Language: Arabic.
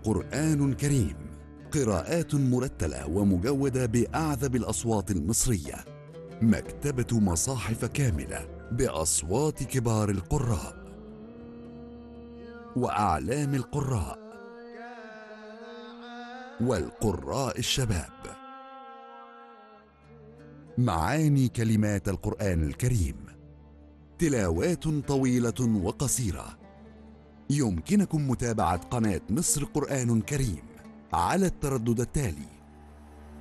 قرآن كريم، قراءات مرتلة ومجودة بأعذب الأصوات المصرية. مكتبة مصاحف كاملة بأصوات كبار القراء وأعلام القراء والقراء الشباب. معاني كلمات القرآن الكريم، تلاوات طويلة وقصيرة. يمكنكم متابعة قناة مصر قرآن كريم على التردد التالي: